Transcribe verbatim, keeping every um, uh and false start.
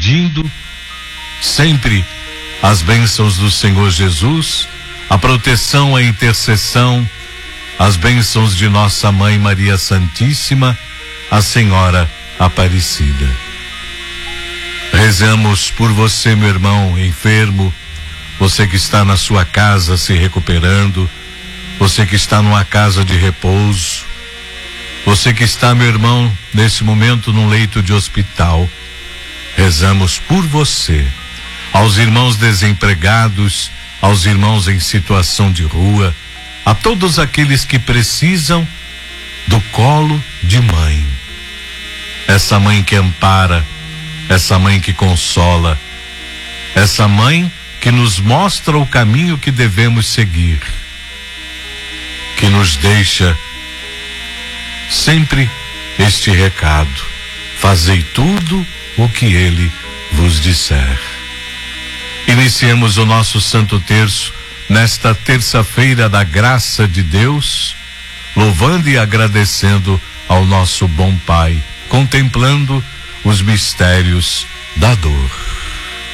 pedindo sempre as bênçãos do Senhor Jesus, a proteção, a intercessão, as bênçãos de nossa Mãe Maria Santíssima, a Senhora Aparecida. Rezamos por você, meu irmão enfermo, você que está na sua casa se recuperando, você que está numa casa de repouso, você que está, meu irmão, nesse momento num leito de hospital. Rezamos por você, aos irmãos desempregados, aos irmãos em situação de rua, a todos aqueles que precisam do colo de mãe. Essa mãe que ampara, essa mãe que consola, essa mãe que nos mostra o caminho que devemos seguir, que nos deixa sempre este recado: fazei tudo o que ele vos disser. Iniciemos o nosso Santo Terço nesta terça-feira da graça de Deus, louvando e agradecendo ao nosso bom Pai, contemplando os mistérios da dor.